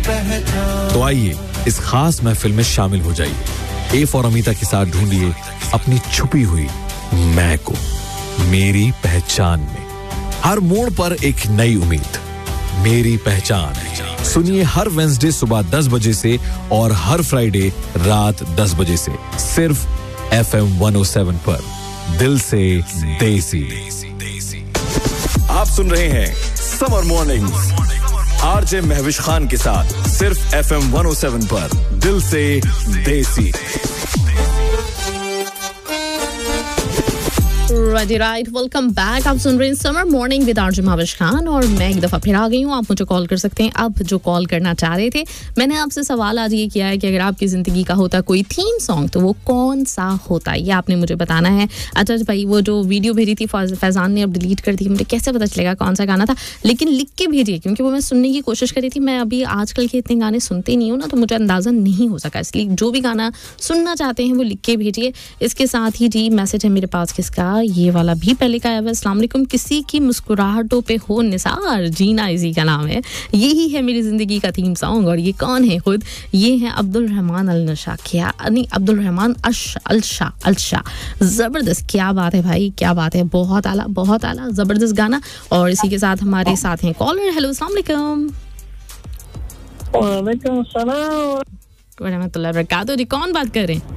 तो आइए इस खास महफिल में शामिल हो जाइए। ए फॉर अमीता के साथ ढूंढिए अपनी छुपी हुई मैं को मेरी पहचान में। हर मोड़ पर एक नई उम्मीद, मेरी पहचान। सुनिए हर वेडनेसडे सुबह 10 बजे से और हर फ्राइडे रात 10 बजे से सिर्फ FM 107 पर। दिल से देसी। आप सुन रहे हैं summer mornings RJ Mahwish Khan के साथ सिर्फ FM 107 पर। दिल से देसी। Right, welcome back. आप सुन रहे हैं summer morning with RJ Mahwish Khan और मैं एक दफा फिर आ गई हूँ। आप मुझे कॉल कर सकते हैं अब जो कॉल करना चाह रहे थे। मैंने आपसे सवाल आज ये किया है कि अगर आपकी जिंदगी का होता कोई थीम सॉन्ग तो वो कौन सा होता, ये आपने मुझे बताना है। अच्छा भाई, वो जो वीडियो भेजी थी फैजान ने अब डिलीट कर दी, मुझे कैसे पता चलेगा कौन सा गाना था, लेकिन लिख के भेजिए क्योंकि वो मैं सुनने की कोशिश करी थी। मैं अभी आजकल के इतने गाने सुनते नहीं हूँ ना, तो मुझे अंदाजा नहीं हो सका, इसलिए जो भी गाना सुनना चाहते हैं वो लिख के भेजिए। इसके साथ ही जी मैसेज है मेरे पास, किसका, ये वाला भी पहले का है। अस्सलाम वालेकुम, किसी की मुस्कुराहटों पे हो निसार, जीना इसी का नाम है, यही है मेरी जिंदगी का थीम सॉन्ग। और ये कौन है खुद, ये है अब्दुल रहमान अल नशा, क्या नहीं अब्दुल रहमान अलशा। जबरदस्त, क्या बात है भाई, क्या बात है, बहुत आला जबरदस्त गाना। और इसी के साथ हमारे साथ हैं कॉलर। हेलो अस्सलाम वालेकुम। वालेकुम सलाम व रहमतुल्लाहि व बरकातहू। जी कौन बात कर रहे हैं?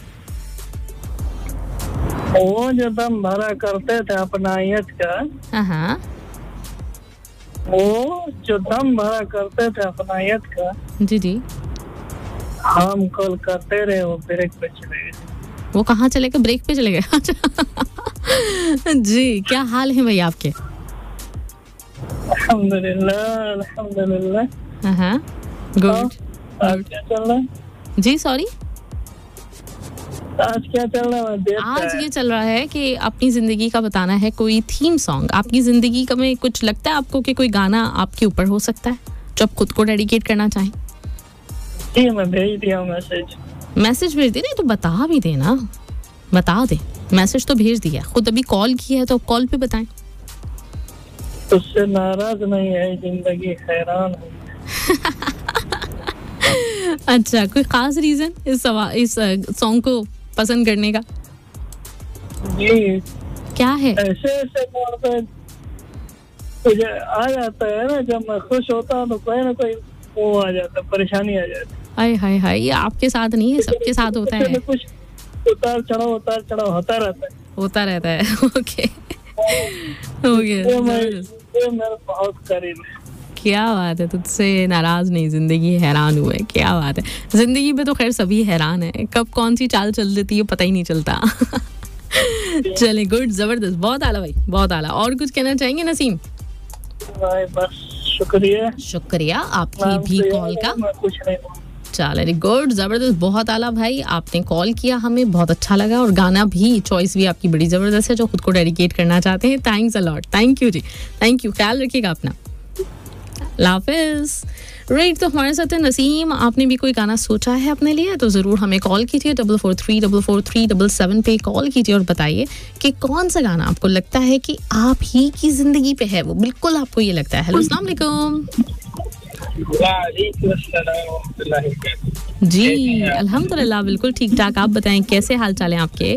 वो जो दम भरा करते थे अपनायत का, हाँ, वो जो दम भरा करते थे अपनायत का, जी हम कॉल करते रहे, वो ब्रेक पे चले गए। वो कहाँ चले गए? ब्रेक पे चले गए। जी, क्या हाल है भाई आपके? अल्हम्दुलिल्लाह। हाँ, गुड। क्या चल रहा है? जी सॉरी, आज क्या चल रहा है? आज ये चल रहा है कि अपनी जिंदगी का बताना है कोई थीम सॉन्ग। आपकी जिंदगी का में कुछ लगता है आपको कि कोई गाना आपके ऊपर हो सकता है जो आप खुद को डेडिकेट करना चाहें? जी मैं भेज दिया मैसेज भेज दे। नहीं तो बता भी देना, बता दे। मैसेज तो भेज दिया, खुद अभी कॉल किया है तो कॉल पे बताएं। उससे नाराज नहीं है, जिंदगी हैरान है। अच्छा, कोई खास रीजन इस सॉन्ग को पसंद करने का? जी क्या है? ऐसे मोड़ पे मुझे आ जाता है ना, जब मैं खुश होता हूँ तो कोई ना कोई वो आ जाता है, परेशानी आ जाती है। हाय हाय, ये आपके साथ नहीं है, सबके साथ होता है। कुछ उतार चढ़ाव होता रहता है। ओके ये मेरे बहुत करीब है। क्या बात है, तुझसे नाराज नहीं, जिंदगी हैरान हुए। क्या बात है, जिंदगी में तो खैर सभी हैरान है, कब कौन सी चाल चल देती है पता ही नहीं चलता। चले, गुड, जबरदस्त, बहुत आला भाई, बहुत आला। और कुछ कहना चाहेंगे नसीम? भाई बस शुक्रिया आपकी भी कॉल का। कुछ नहीं, चलो गुड, जबरदस्त, बहुत आला भाई, आपने कॉल किया, हमें बहुत अच्छा लगा। और गाना भी, चॉइस भी आपकी बड़ी जबरदस्त है जो खुद को डेडिकेट करना चाहते हैं। Thanks a lot, thank you ji, thank you, ख्याल रखिएगा अपना। लाफिज। राइट, तो हमारे साथ है नसीम। आपने भी कोई गाना सोचा है अपने लिए तो ज़रूर हमें कॉल कीजिए। 44344377 पे कॉल कीजिए और बताइए कि कौन सा गाना आपको लगता है कि आप ही की जिंदगी पे है, वो बिल्कुल आपको ये लगता है। हेलो अस्सलाम वालेकुम। जी अल्हम्दुलिल्लाह, बिल्कुल ठीक ठाक। आप बताएं कैसे हाल चाल हैं आपके?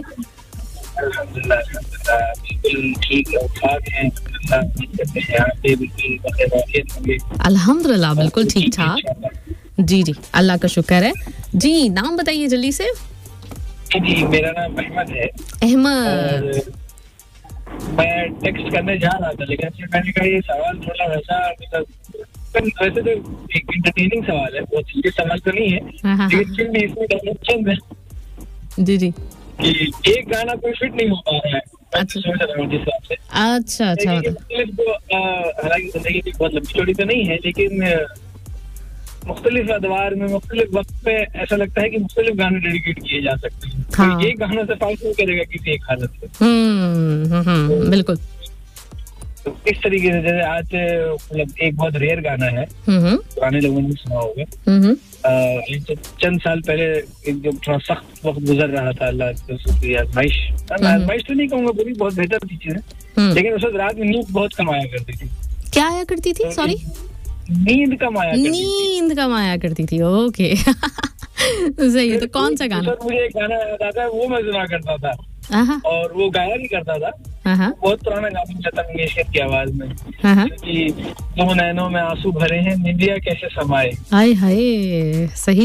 अल्हम्दुलिल्लाह बिल्कुल ठीक ठाक। जी अल्लाह का शुक्र है। जी नाम बताइए जल्दी से। जी मेरा नाम अहमद है। अहमद, मैं टेक्स्ट करने जा रहा था लेकिन फिर मैंने कहा ये सवाल थोड़ा वैसा, मतलब वैसे तो एक इंटरटेनिंग सवाल है, बहुत सीरियस सवाल तो नहीं है, लेकिन फिर भी इसमें डायरेक्शन है जी कि एक गाना कोई फिट नहीं हो पा रहा है। अच्छा सोच रहा हूँ जिस हिसाब से। अच्छा हालांकि जिंदगी की बहुत लंबी स्टोरी तो नहीं है, लेकिन मुख्तलिफ अदवार में मुख्तलिफ वक्त पे ऐसा लगता है कि मुख्तलिफ गाने डेडिकेट किए जा सकते हैं। हाँ। तो एक गाना से फाइट नहीं करेगा किसी एक हालत से। बिल्कुल। तो इस तरीके से जैसे आज मतलब एक बहुत रेयर गाना है, पुराने लोगों ने सुना होगा, चंद साल पहले एक जो थोड़ा सख्त वक्त गुजर रहा था, अल्लाह की आजमाइश तो नहीं कहूँगा, बुरी बहुत बेहतर थी चीजें, लेकिन उस वक्त रात में नींद बहुत कम आया करती थी। क्या आया करती थी? सॉरी, नींद कम आया करती थी। ओके सही है। तो कौन सा गाना? मुझे एक गाना याद आता है, वो मैं सुना करता था और वो गाया भी करता था। बहुत पुराना गाना, लता मंगेशकर की आवाज में, कि दो नैनों में आंसू भरे हैं, निंदिया कैसे समाए। हाय हाय, सही